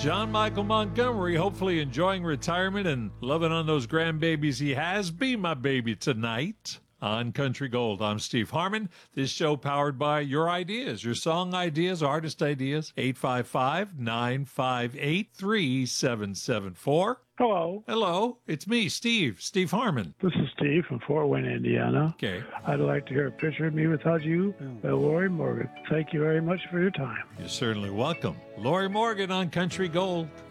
John Michael Montgomery, hopefully enjoying retirement and loving on those grandbabies he has. Be my baby tonight on Country Gold. I'm Steve Harmon. This show powered by your ideas, your song ideas, artist ideas. 855-958-3774. Hello. Hello, it's me, Steve Harmon. This is Steve from Fort Wayne, Indiana. Okay. I'd like to hear a picture of me without you by Lori Morgan. Thank you very much for your time. You're certainly welcome. Lori Morgan on Country Gold.